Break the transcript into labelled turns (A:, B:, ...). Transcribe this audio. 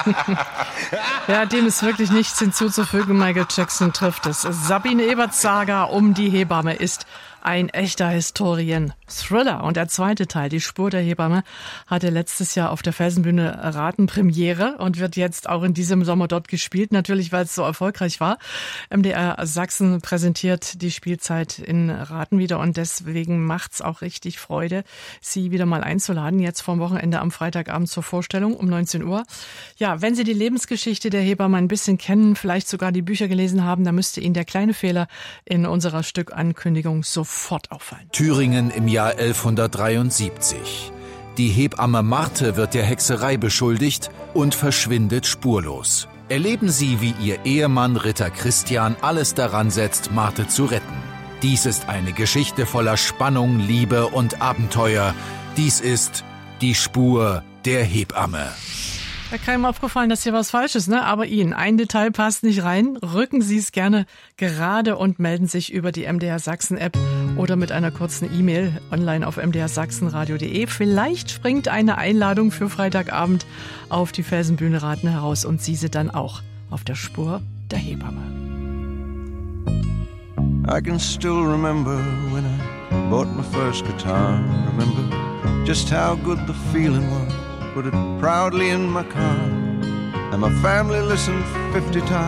A: Ja, dem ist wirklich nichts hinzuzufügen. Michael Jackson trifft es. Sabine Eberts Saga um die Hebamme ist ein echter Historien-Thriller. Und der zweite Teil, die Spur der Hebamme, hatte letztes Jahr auf der Felsenbühne Raten-Premiere und wird jetzt auch in diesem Sommer dort gespielt. Natürlich, weil es so erfolgreich war. MDR Sachsen präsentiert die Spielzeit in Raten wieder und deswegen macht's auch richtig Freude, Sie wieder mal einzuladen. Jetzt vom Wochenende am Freitagabend zur Vorstellung um 19 Uhr. Ja, wenn Sie die Lebensgeschichte der Hebamme ein bisschen kennen, vielleicht sogar die Bücher gelesen haben, dann müsste Ihnen der kleine Fehler in unserer Stückankündigung sofort auffallen.
B: Thüringen im Jahr 1173. Die Hebamme Marthe wird der Hexerei beschuldigt und verschwindet spurlos. Erleben Sie, wie ihr Ehemann Ritter Christian alles daran setzt, Marthe zu retten. Dies ist eine Geschichte voller Spannung, Liebe und Abenteuer. Dies ist die Spur der Hebamme.
A: Da kann ihm aufgefallen, dass hier was falsch ist, ne? Aber Ihnen, ein Detail passt nicht rein. Rücken Sie es gerne gerade und melden sich über die MDR Sachsen App oder mit einer kurzen E-Mail online auf mdrsachsenradio.de. Vielleicht springt eine Einladung für Freitagabend auf die Felsenbühne Raten heraus und Sie sind dann auch auf der Spur der Hebamme.
C: I can still remember when I bought my first guitar. Remember just how good the feeling was. Put it proudly in my car, and my family listened 50 times.